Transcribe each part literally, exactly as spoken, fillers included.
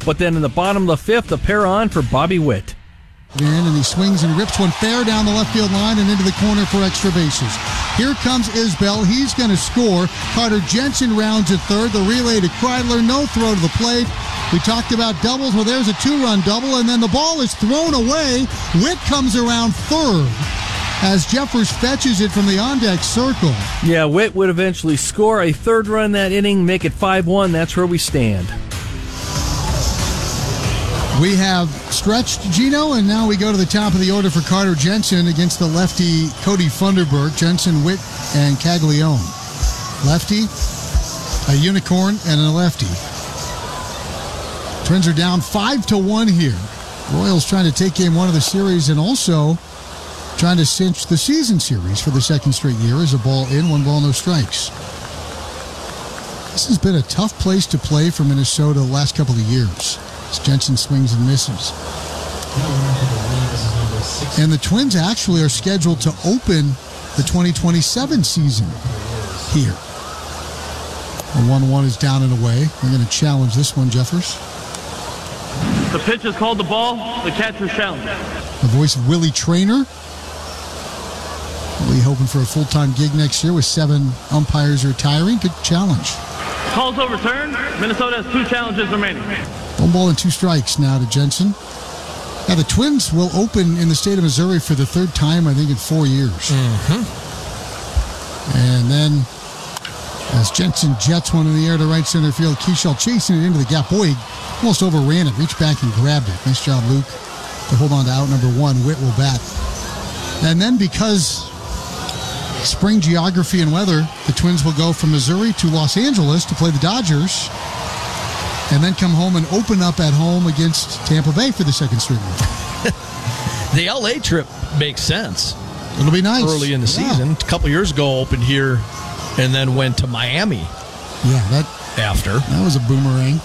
But then in the bottom of the fifth, a pair on for Bobby Witt. In, and he swings and rips one fair down the left field line and into the corner for extra bases. Here comes Isbell. He's going to score. Carter Jensen rounds at third. The relay to Kreidler. No throw to the plate. We talked about doubles. Well, there's a two-run double, and then the ball is thrown away. Witt comes around third as Jeffers fetches it from the on-deck circle. Yeah, Witt would eventually score a third run that inning, make it five one. That's where we stand. We have stretched Gino, and now we go to the top of the order for Carter Jensen against the lefty Cody Funderburk. Jensen, Witt, and Caglione. Lefty, a unicorn, and a lefty. Twins are down five to one here. Royals trying to take game one of the series and also trying to cinch the season series for the second straight year as a ball in, one ball, no strikes. This has been a tough place to play for Minnesota the last couple of years. Jensen swings and misses. And the Twins actually are scheduled to open the twenty twenty-seven season here. The one one is down and away. We're going to challenge this one, Jeffers. The pitch is called the ball. The catcher's challenge. The voice of Willie Traynor. Willie hoping for a full-time gig next year with seven umpires retiring. Good challenge. Call's overturned. Minnesota has two challenges remaining. One ball and two strikes now to Jensen. Now the Twins will open in the state of Missouri for the third time, I think, in four years. Mm-hmm. And then, as Jensen jets one in the air to right center field, Keishel chasing it into the gap. Boy, he almost overran it, reached back and grabbed it. Nice job, Luke, to hold on to out number one. Witt will bat. And then, because spring geography and weather, the Twins will go from Missouri to Los Angeles to play the Dodgers, and then come home and open up at home against Tampa Bay for the second straight week. The L A trip makes sense. It'll be nice. Early in the yeah. season. A couple years ago, opened here and then went to Miami. Yeah, that after. That was a boomerang.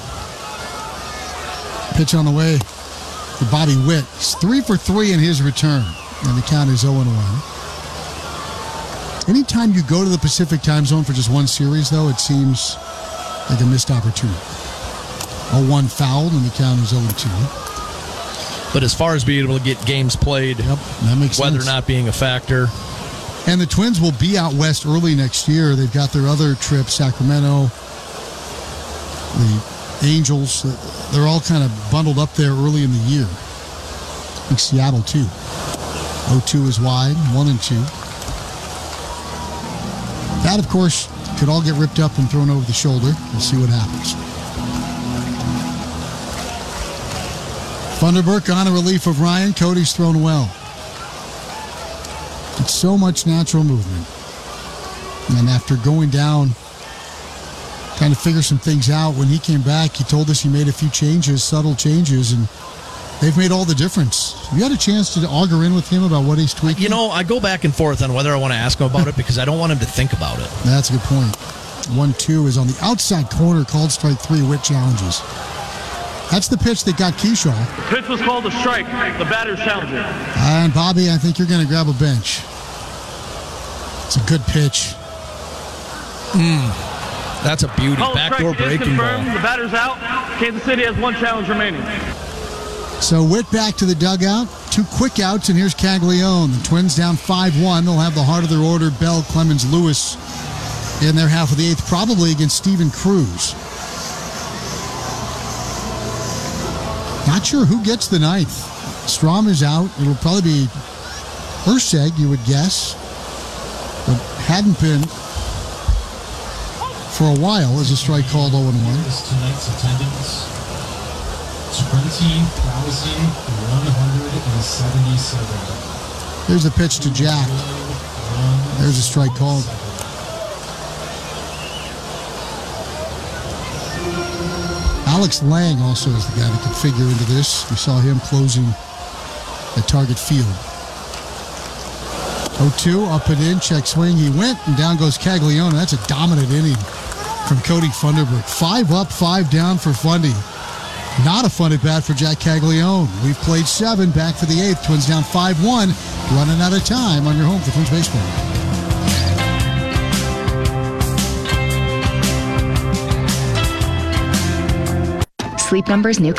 Pitch on the way for Bobby Witt. He's three for three in his return, and the count is oh and one. Anytime you go to the Pacific time zone for just one series, though, it seems like a missed opportunity. oh one fouled, and the count is oh and two. But as far as being able to get games played, yep, that makes weather sense. not being a factor. And the Twins will be out west early next year. They've got their other trip, Sacramento, the Angels. They're all kind of bundled up there early in the year. I think Seattle, too. oh two is wide, one and two. That, of course, could all get ripped up and thrown over the shoulder. We'll see what happens. Funderburk on a relief of Ryan. Cody's thrown well. It's so much natural movement. And after going down, trying to figure some things out, when he came back, he told us he made a few changes, subtle changes, and they've made all the difference. You had a chance to auger in with him about what he's tweaking? You know, I go back and forth on whether I want to ask him about it because I don't want him to think about it. That's a good point. one two is on the outside corner, called strike three. Witt challenges. That's the pitch that got Keishel. The pitch was called a strike. The batter's challenging. And Bobby, I think you're going to grab a bench. It's a good pitch. Mm, that's a beauty. Call Backdoor breaking ball. The batter's out. Kansas City has one challenge remaining. So Witt back to the dugout. Two quick outs, and here's Caglione. The Twins down five one. They'll have the heart of their order, Bell, Clemens, Lewis, in their half of the eighth, probably against Steven Cruz. Not sure who gets the ninth. Strom is out. It'll probably be Erceg, you would guess. But hadn't been for a while as a strike called oh and one. Tonight's attendance, twenty thousand one hundred seventy-seven. There's a pitch to Jack. There's a strike called. Alex Lang also is the guy that could figure into this. We saw him closing at Target Field. oh two, up and in, check swing. He went, and down goes Caglione. That's a dominant inning from Cody Funderburk. Five up, five down for Fundy. Not a fun at bat for Jack Caglione. We've played seven, back for the eighth. Twins down five one, running out of time on your home for Twins Baseball. Sleep Number's new